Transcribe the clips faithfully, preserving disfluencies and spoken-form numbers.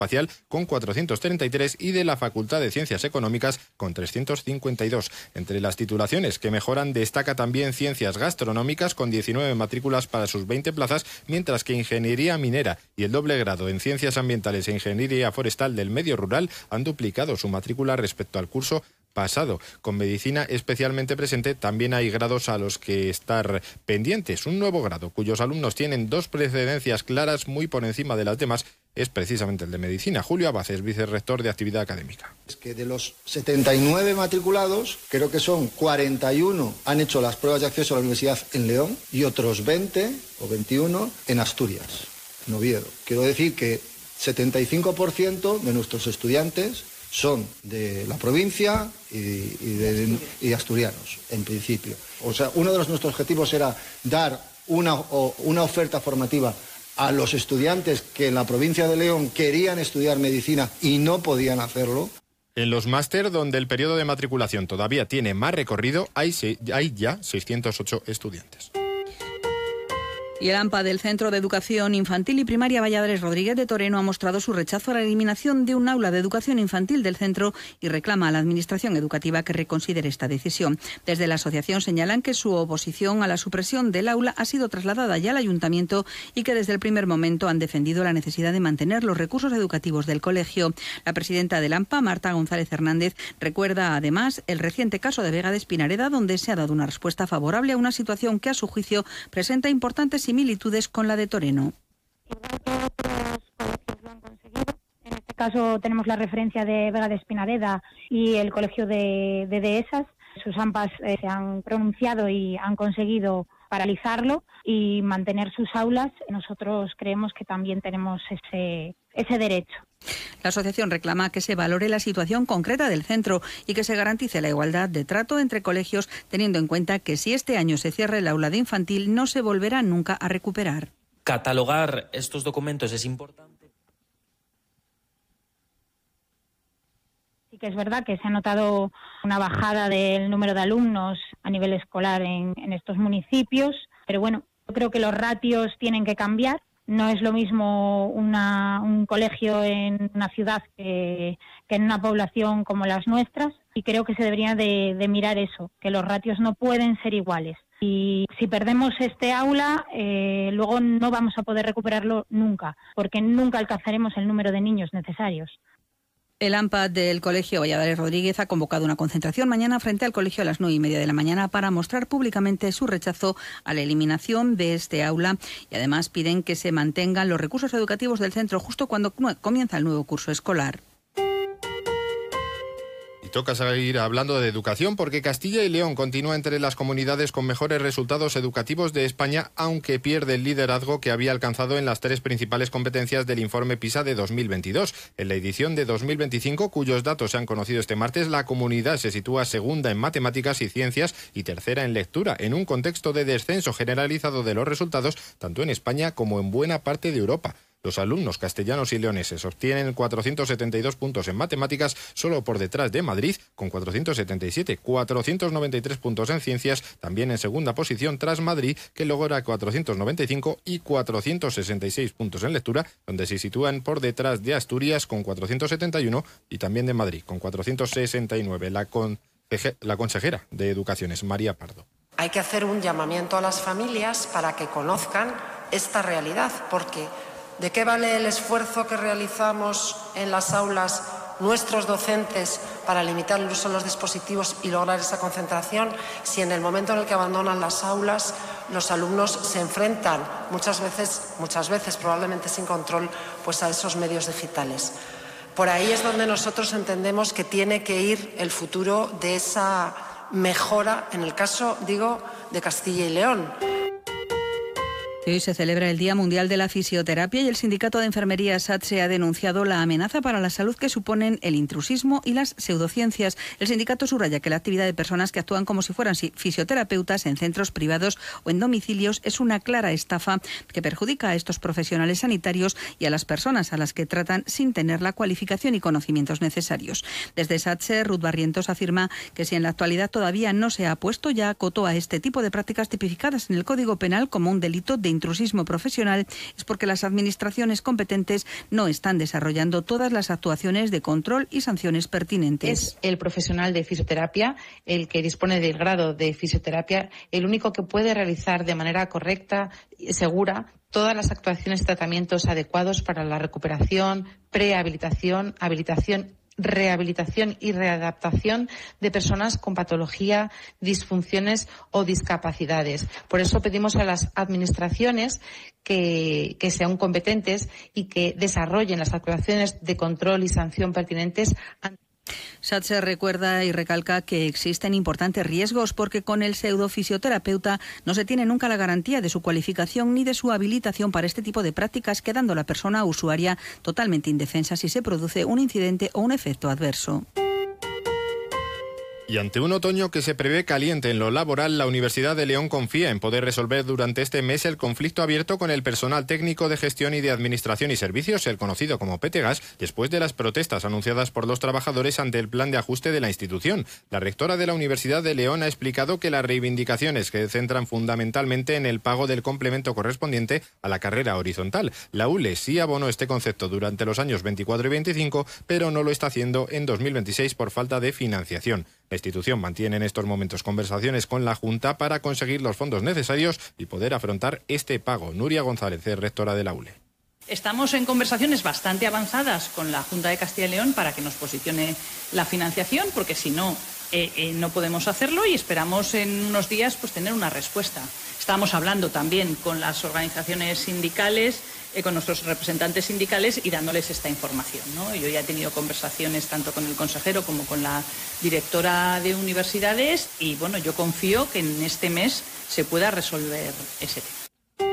Espacial con cuatrocientos treinta y tres y de la Facultad de Ciencias Económicas con trescientos cincuenta y dos. Entre las titulaciones que mejoran destaca también Ciencias Gastronómicas con diecinueve matrículas para sus veinte plazas, mientras que Ingeniería Minera y el doble grado en Ciencias Ambientales e Ingeniería Forestal del Medio Rural han duplicado su matrícula respecto al curso pasado. Con medicina especialmente presente también hay grados a los que estar pendientes. Un nuevo grado cuyos alumnos tienen dos precedencias claras muy por encima de las demás es precisamente el de medicina. Julio Abad es vicerrector de actividad académica. Es que de los setenta y nueve matriculados, creo que son cuarenta y uno han hecho las pruebas de acceso a la universidad en León y otros veinte o veintiuno en Asturias, en Oviedo. Quiero decir que setenta y cinco por ciento de nuestros estudiantes son de la provincia y, y, de, y asturianos, en principio. O sea, uno de los, nuestros objetivos era dar una, o, una oferta formativa a los estudiantes que en la provincia de León querían estudiar medicina y no podían hacerlo. En los máster, donde el periodo de matriculación todavía tiene más recorrido, hay, hay ya seiscientos ocho estudiantes. Y el AMPA del Centro de Educación Infantil y Primaria Valladares Rodríguez de Toreno ha mostrado su rechazo a la eliminación de un aula de educación infantil del centro y reclama a la Administración Educativa que reconsidere esta decisión. Desde la asociación señalan que su oposición a la supresión del aula ha sido trasladada ya al Ayuntamiento y que desde el primer momento han defendido la necesidad de mantener los recursos educativos del colegio. La presidenta del AMPA, Marta González Hernández, recuerda además el reciente caso de Vega de Espinareda, donde se ha dado una respuesta favorable a una situación que a su juicio presenta importantes similitudes con la de Toreno. Igual que otros colegios lo han conseguido. En este caso tenemos la referencia de Vega de Espinareda y el colegio de, de Dehesas. Sus AMPAs eh, se han pronunciado y han conseguido paralizarlo y mantener sus aulas. Nosotros creemos que también tenemos ese, ese derecho. La asociación reclama que se valore la situación concreta del centro y que se garantice la igualdad de trato entre colegios, teniendo en cuenta que si este año se cierra el aula de infantil no se volverá nunca a recuperar. Catalogar estos documentos es importante. Sí que es verdad que se ha notado una bajada del número de alumnos a nivel escolar en, en estos municipios, pero bueno, yo creo que los ratios tienen que cambiar. No es lo mismo una, un colegio en una ciudad que, que en una población como las nuestras, y creo que se debería de, de mirar eso, que los ratios no pueden ser iguales. Y si perdemos este aula, eh, luego no vamos a poder recuperarlo nunca, porque nunca alcanzaremos el número de niños necesarios. El AMPA del Colegio Valladares Rodríguez ha convocado una concentración mañana frente al colegio a las nueve y media de la mañana para mostrar públicamente su rechazo a la eliminación de este aula y además piden que se mantengan los recursos educativos del centro justo cuando comienza el nuevo curso escolar. Toca seguir hablando de educación porque Castilla y León continúa entre las comunidades con mejores resultados educativos de España, aunque pierde el liderazgo que había alcanzado en las tres principales competencias del informe PISA de dos mil veintidós. En la edición de dos mil veinticinco, cuyos datos se han conocido este martes, la comunidad se sitúa segunda en matemáticas y ciencias y tercera en lectura, en un contexto de descenso generalizado de los resultados tanto en España como en buena parte de Europa. Los alumnos castellanos y leoneses obtienen cuatrocientos setenta y dos puntos en matemáticas, solo por detrás de Madrid, con cuatrocientos setenta y siete, cuatrocientos noventa y tres puntos en ciencias, también en segunda posición tras Madrid, que logra cuatrocientos noventa y cinco, y cuatrocientos sesenta y seis puntos en lectura, donde se sitúan por detrás de Asturias con cuatrocientos setenta y uno y también de Madrid con cuatrocientos sesenta y nueve. La, con, la consejera de Educación es María Pardo. Hay que hacer un llamamiento a las familias para que conozcan esta realidad, porque ¿de qué vale el esfuerzo que realizamos en las aulas nuestros docentes para limitar el uso de los dispositivos y lograr esa concentración si en el momento en el que abandonan las aulas los alumnos se enfrentan muchas veces, muchas veces probablemente sin control, pues a esos medios digitales? Por ahí es donde nosotros entendemos que tiene que ir el futuro de esa mejora, en el caso, digo, de Castilla y León. Hoy se celebra el Día Mundial de la Fisioterapia y el Sindicato de Enfermería SATSE ha denunciado la amenaza para la salud que suponen el intrusismo y las pseudociencias. El sindicato subraya que la actividad de personas que actúan como si fueran fisioterapeutas en centros privados o en domicilios es una clara estafa que perjudica a estos profesionales sanitarios y a las personas a las que tratan sin tener la cualificación y conocimientos necesarios. Desde SATSE, Ruth Barrientos afirma que si en la actualidad todavía no se ha puesto ya coto a este tipo de prácticas tipificadas en el Código Penal como un delito de intrusismo profesional es porque las administraciones competentes no están desarrollando todas las actuaciones de control y sanciones pertinentes. Es el profesional de fisioterapia, el que dispone del grado de fisioterapia, el único que puede realizar de manera correcta y segura todas las actuaciones y tratamientos adecuados para la recuperación, prehabilitación, habilitación, rehabilitación y readaptación de personas con patología, disfunciones o discapacidades. Por eso pedimos a las administraciones que, que sean competentes y que desarrollen las actuaciones de control y sanción pertinentes. SATSE recuerda y recalca que existen importantes riesgos porque con el pseudofisioterapeuta no se tiene nunca la garantía de su cualificación ni de su habilitación para este tipo de prácticas, quedando la persona usuaria totalmente indefensa si se produce un incidente o un efecto adverso. Y ante un otoño que se prevé caliente en lo laboral, la Universidad de León confía en poder resolver durante este mes el conflicto abierto con el personal técnico de gestión y de administración y servicios, el conocido como Petegas, después de las protestas anunciadas por los trabajadores ante el plan de ajuste de la institución. La rectora de la Universidad de León ha explicado que las reivindicaciones se centran fundamentalmente en el pago del complemento correspondiente a la carrera horizontal. La U L E sí abonó este concepto durante los años veinticuatro y veinticinco, pero no lo está haciendo en dos mil veintiséis por falta de financiación. La institución mantiene en estos momentos conversaciones con la Junta para conseguir los fondos necesarios y poder afrontar este pago. Nuria González es rectora de la U L E. Estamos en conversaciones bastante avanzadas con la Junta de Castilla y León para que nos posicione la financiación, porque si no, eh, eh, no podemos hacerlo y esperamos en unos días pues tener una respuesta. Estamos hablando también con las organizaciones sindicales, eh, con nuestros representantes sindicales y dándoles esta información, ¿no? Yo ya he tenido conversaciones tanto con el consejero como con la directora de universidades y bueno, yo confío que en este mes se pueda resolver ese tema.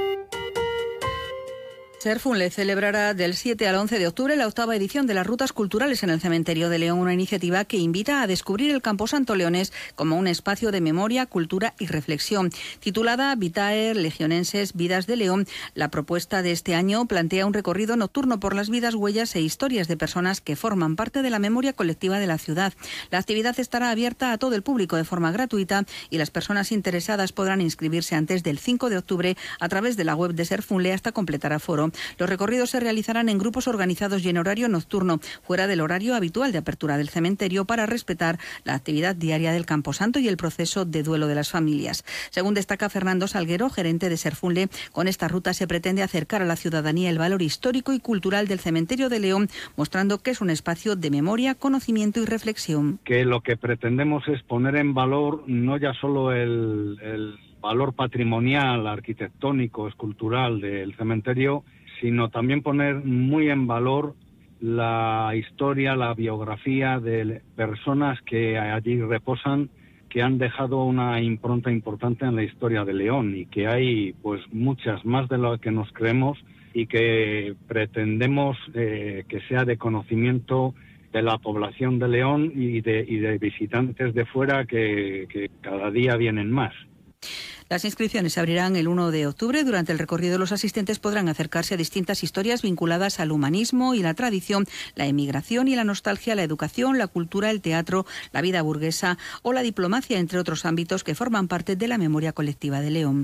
Serfunle celebrará del siete al once de octubre la octava edición de las Rutas Culturales en el Cementerio de León, una iniciativa que invita a descubrir el Camposanto leonés como un espacio de memoria, cultura y reflexión. Titulada Vitae Legionenses, Vidas de León, la propuesta de este año plantea un recorrido nocturno por las vidas, huellas e historias de personas que forman parte de la memoria colectiva de la ciudad. La actividad estará abierta a todo el público de forma gratuita y las personas interesadas podrán inscribirse antes del cinco de octubre a través de la web de Serfunle hasta completar aforo. Los recorridos se realizarán en grupos organizados y en horario nocturno, fuera del horario habitual de apertura del cementerio, para respetar la actividad diaria del Camposanto y el proceso de duelo de las familias. Según destaca Fernando Salguero, gerente de Serfunle, con esta ruta se pretende acercar a la ciudadanía el valor histórico y cultural del Cementerio de León, mostrando que es un espacio de memoria, conocimiento y reflexión. Que lo que pretendemos es poner en valor no ya solo el, el valor patrimonial, arquitectónico, escultural del cementerio, sino también poner muy en valor la historia, la biografía de personas que allí reposan, que han dejado una impronta importante en la historia de León y que hay pues muchas más de lo que nos creemos y que pretendemos eh, que sea de conocimiento de la población de León y de, y de visitantes de fuera que, que cada día vienen más. Las inscripciones se abrirán el uno de octubre. Durante el recorrido los asistentes podrán acercarse a distintas historias vinculadas al humanismo y la tradición, la emigración y la nostalgia, la educación, la cultura, el teatro, la vida burguesa o la diplomacia, entre otros ámbitos que forman parte de la memoria colectiva de León.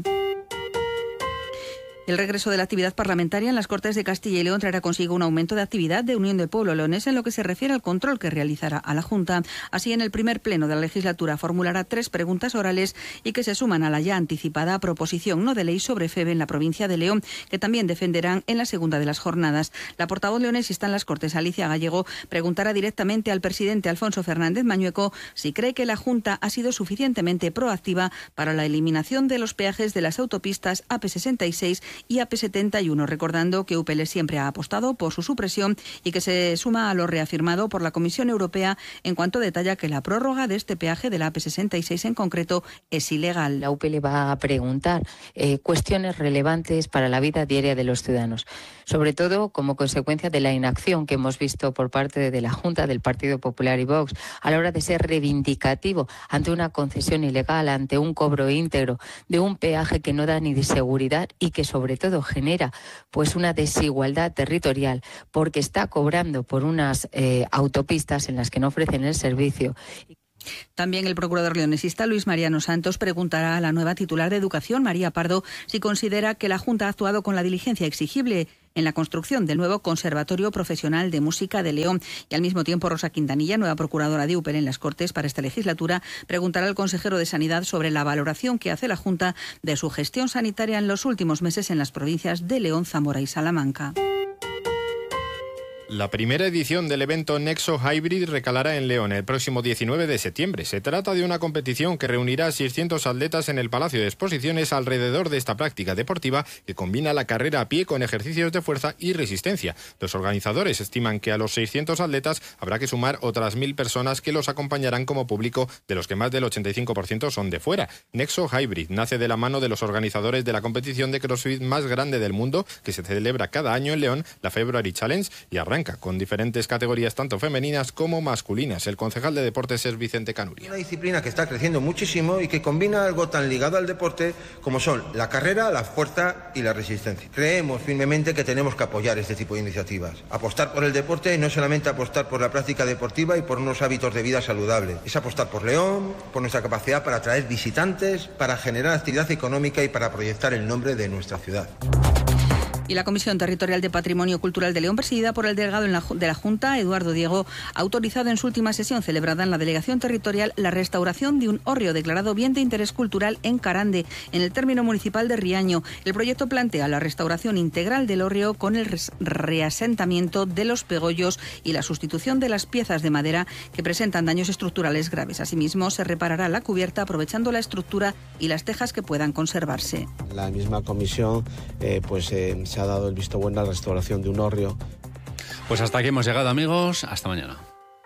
El regreso de la actividad parlamentaria en las Cortes de Castilla y León traerá consigo un aumento de actividad de Unión del Pueblo leonés en lo que se refiere al control que realizará a la Junta. Así, en el primer pleno de la legislatura formulará tres preguntas orales y que se suman a la ya anticipada proposición no de ley sobre F E B en la provincia de León, que también defenderán en la segunda de las jornadas. La portavoz leonesista en las Cortes, Alicia Gallego, preguntará directamente al presidente Alfonso Fernández Mañueco si cree que la Junta ha sido suficientemente proactiva para la eliminación de los peajes de las autopistas A P sesenta y seis y A P setenta y uno, recordando que U P L siempre ha apostado por su supresión y que se suma a lo reafirmado por la Comisión Europea en cuanto detalla que la prórroga de este peaje de la A P sesenta y seis en concreto es ilegal. La U P L va a preguntar eh, cuestiones relevantes para la vida diaria de los ciudadanos, sobre todo como consecuencia de la inacción que hemos visto por parte de la Junta, del Partido Popular y Vox a la hora de ser reivindicativo ante una concesión ilegal, ante un cobro íntegro de un peaje que no da ni de seguridad y que sobre sobre todo genera pues una desigualdad territorial porque está cobrando por unas eh, autopistas en las que no ofrecen el servicio. También el procurador leonesista Luis Mariano Santos preguntará a la nueva titular de Educación, María Pardo, si considera que la Junta ha actuado con la diligencia exigible en la construcción del nuevo Conservatorio Profesional de Música de León. Y al mismo tiempo, Rosa Quintanilla, nueva procuradora de U P E R en las Cortes para esta legislatura, preguntará al consejero de Sanidad sobre la valoración que hace la Junta de su gestión sanitaria en los últimos meses en las provincias de León, Zamora y Salamanca. La primera edición del evento Nexo Hybrid recalará en León el próximo diecinueve de septiembre. Se trata de una competición que reunirá a seiscientos atletas en el Palacio de Exposiciones alrededor de esta práctica deportiva que combina la carrera a pie con ejercicios de fuerza y resistencia. Los organizadores estiman que a los seiscientos atletas habrá que sumar otras mil personas que los acompañarán como público, de los que más del ochenta y cinco por ciento son de fuera. Nexo Hybrid nace de la mano de los organizadores de la competición de CrossFit más grande del mundo, que se celebra cada año en León, la February Challenge, y arranca con diferentes categorías tanto femeninas como masculinas. El concejal de deportes es Vicente Canuria. Una disciplina que está creciendo muchísimo y que combina algo tan ligado al deporte como son la carrera, la fuerza y la resistencia. Creemos firmemente que tenemos que apoyar este tipo de iniciativas. Apostar por el deporte no es solamente apostar por la práctica deportiva y por unos hábitos de vida saludables. Es apostar por León, por nuestra capacidad para atraer visitantes, para generar actividad económica y para proyectar el nombre de nuestra ciudad. Y la Comisión Territorial de Patrimonio Cultural de León, presidida por el delegado de la Junta, Eduardo Diego, ha autorizado en su última sesión celebrada en la Delegación Territorial la restauración de un hórreo declarado bien de interés cultural en Carande, en el término municipal de Riaño. El proyecto plantea la restauración integral del hórreo con el reasentamiento de los pegollos y la sustitución de las piezas de madera que presentan daños estructurales graves. Asimismo, se reparará la cubierta aprovechando la estructura y las tejas que puedan conservarse. La misma comisión eh, pues eh, se ha dado el visto bueno a la restauración de un hórreo. Pues hasta aquí hemos llegado, amigos. Hasta mañana.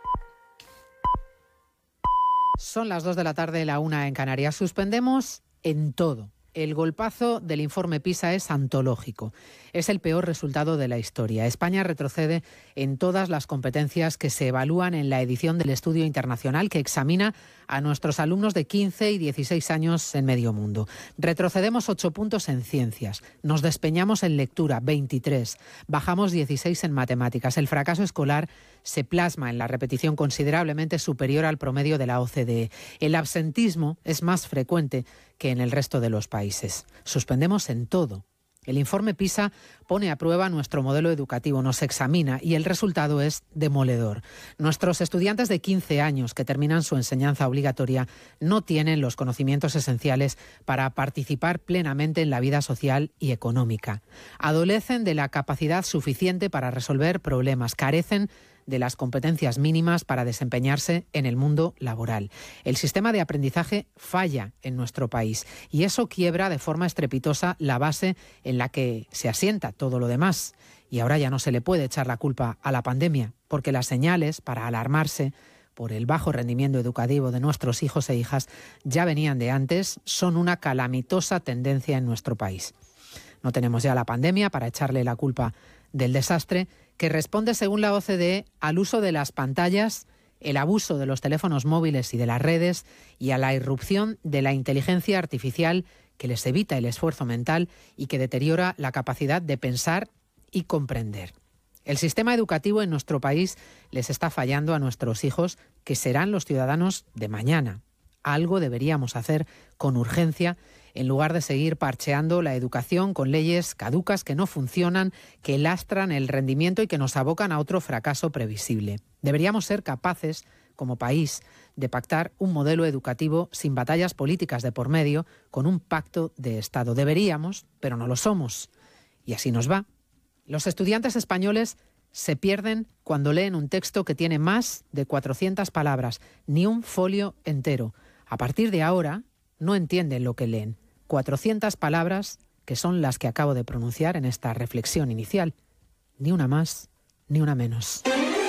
Son las dos de la tarde, la una en Canarias. Suspendemos en todo. El golpazo del informe PISA es antológico. Es el peor resultado de la historia. España retrocede en todas las competencias que se evalúan en la edición del estudio internacional que examina a nuestros alumnos de quince y dieciséis años en medio mundo. Retrocedemos ocho puntos en ciencias. Nos despeñamos en lectura, veintitrés. Bajamos dieciséis en matemáticas. El fracaso escolar se plasma en la repetición considerablemente superior al promedio de la O C D E. El absentismo es más frecuente que en el resto de los países. Suspendemos en todo. El informe PISA pone a prueba nuestro modelo educativo, nos examina y el resultado es demoledor. Nuestros estudiantes de quince años que terminan su enseñanza obligatoria no tienen los conocimientos esenciales para participar plenamente en la vida social y económica. Adolecen de la capacidad suficiente para resolver problemas, carecen de las competencias mínimas para desempeñarse en el mundo laboral. El sistema de aprendizaje falla en nuestro país y eso quiebra de forma estrepitosa la base en la que se asienta todo lo demás. Y ahora ya no se le puede echar la culpa a la pandemia, porque las señales para alarmarse por el bajo rendimiento educativo de nuestros hijos e hijas ya venían de antes, son una calamitosa tendencia en nuestro país. No tenemos ya la pandemia para echarle la culpa del desastre, que responde, según la O C D E, al uso de las pantallas, el abuso de los teléfonos móviles y de las redes y a la irrupción de la inteligencia artificial que les evita el esfuerzo mental y que deteriora la capacidad de pensar y comprender. El sistema educativo en nuestro país les está fallando a nuestros hijos, que serán los ciudadanos de mañana. Algo deberíamos hacer con urgencia en lugar de seguir parcheando la educación con leyes caducas que no funcionan, que lastran el rendimiento y que nos abocan a otro fracaso previsible. Deberíamos ser capaces, como país, de pactar un modelo educativo sin batallas políticas de por medio, con un pacto de Estado. Deberíamos, pero no lo somos. Y así nos va. Los estudiantes españoles se pierden cuando leen un texto que tiene más de cuatrocientas palabras, ni un folio entero. A partir de ahora, no entienden lo que leen. cuatrocientas palabras que son las que acabo de pronunciar en esta reflexión inicial. Ni una más, ni una menos.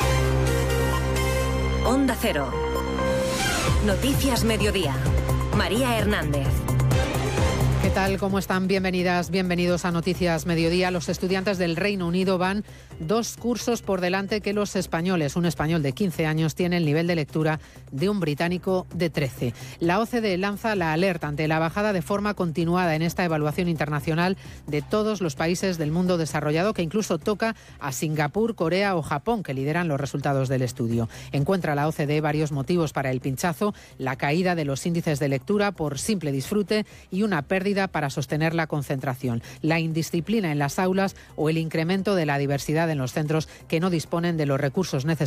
Onda Cero. Noticias Mediodía. María Hernández. ¿Qué tal? ¿Cómo están? Bienvenidas, bienvenidos a Noticias Mediodía. Los estudiantes del Reino Unido van dos cursos por delante que los españoles. Un español de quince años tiene el nivel de lectura de un británico de trece. La O C D E lanza la alerta ante la bajada de forma continuada en esta evaluación internacional de todos los países del mundo desarrollado, que incluso toca a Singapur, Corea o Japón, que lideran los resultados del estudio. Encuentra la O C D E varios motivos para el pinchazo: la caída de los índices de lectura por simple disfrute y una pérdida para sostener la concentración, la indisciplina en las aulas o el incremento de la diversidad en los centros que no disponen de los recursos necesarios